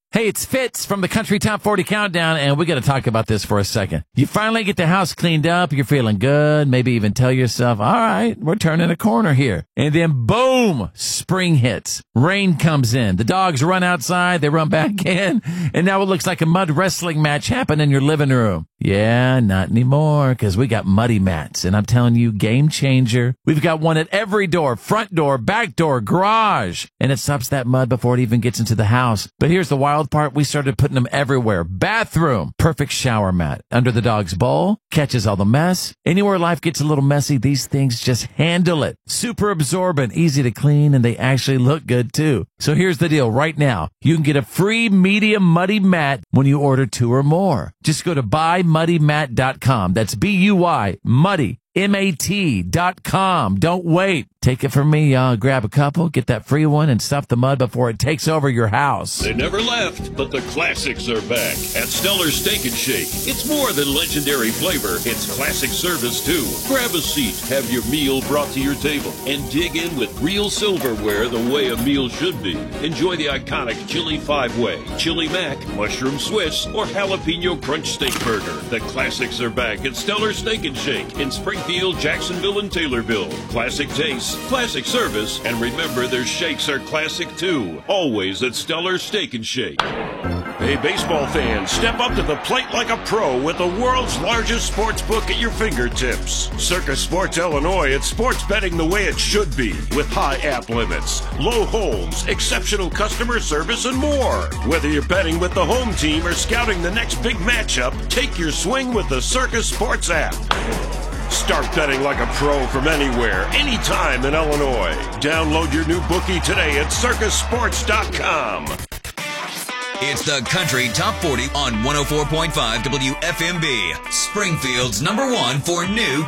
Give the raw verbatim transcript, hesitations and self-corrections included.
Hey, it's Fitz from the Country Top forty Countdown, and we got to talk about this for a second. You finally get the house cleaned up, you're feeling good, maybe even tell yourself, all right, we're turning a corner here. And then boom, spring hits. Rain comes in. The dogs run outside, they run back in, and now it looks like a mud wrestling match happened in your living room. Yeah, not anymore, because we got Muddy Mats, and I'm telling you, game changer. We've got one at every door, front door, back door, garage, and it stops that mud before it even gets into the house. But here's the wild part, we started putting them everywhere. Bathroom, perfect shower mat, under the dog's bowl, catches all the mess. Anywhere life gets a little messy, these things just handle it. Super absorbent, easy to clean, and they actually look good too. So here's the deal right now. You can get a free medium Muddy Mat when you order two or more. Just go to buy muddy mat dot com. That's B U Y, Muddy, M A T dot com. Don't wait. Take it from me, y'all. Grab a couple, get that free one, and stuff the mud before it takes over your house. They never left, but the classics are back at Stellar Steak and Shake. It's more than legendary flavor. It's classic service, too. Grab a seat, have your meal brought to your table, and dig in with real silverware the way a meal should be. Enjoy the iconic Chili Five-Way, Chili Mac, Mushroom Swiss, or Jalapeno Crunch Steak Burger. The classics are back at Stellar Steak and Shake in Springfield, Jacksonville, and Taylorville. Classic taste, classic service, and remember their shakes are classic too. Always at Stellar Steak and Shake. Hey, baseball fans, step up to the plate like a pro with the world's largest sports book at your fingertips. Circus Sports Illinois, it's sports betting the way it should be, with high app limits, low holds, exceptional customer service, and more. Whether you're betting with the home team or scouting the next big matchup, take your swing with the Circus Sports app. Start betting like a pro from anywhere, anytime in Illinois. Download your new bookie today at circus sports dot com. It's the Country Top forty on one oh four point five W F M B, Springfield's number one for new